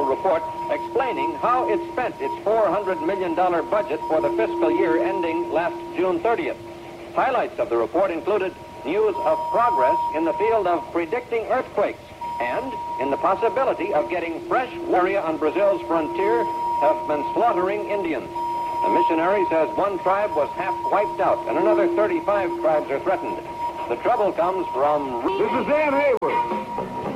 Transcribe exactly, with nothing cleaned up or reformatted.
annual report explaining how it spent its four hundred million dollars budget for the fiscal year ending last June thirtieth. Highlights of the report included news of progress in the field of predicting earthquakes and in the possibility of getting fresh area on Brazil's frontier have been slaughtering Indians. The missionary says one tribe was half wiped out and another thirty-five tribes are threatened. The trouble comes from... This is Dan Hayward.